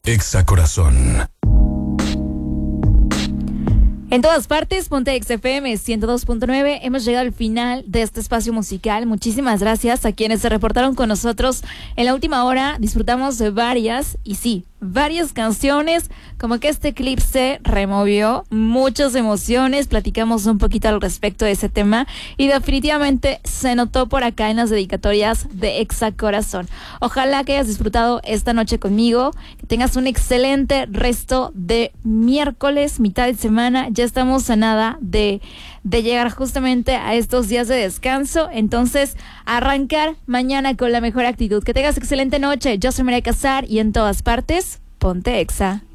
Exa Corazón. En todas partes, ponte XFM 102.9. Hemos llegado al final de este espacio musical. Muchísimas gracias a quienes se reportaron con nosotros en la última hora. Disfrutamos de varias canciones, como que este clip se removió muchas emociones. Platicamos un poquito al respecto de ese tema y definitivamente se notó por acá en las dedicatorias de Exa Corazón. Ojalá que hayas disfrutado esta noche conmigo, que tengas un excelente resto de miércoles, mitad de semana. Ya estamos a nada de llegar justamente a estos días de descanso, entonces arrancar mañana con la mejor actitud. Que tengas excelente noche. Yo soy María Casar y en todas partes, ponte Exa.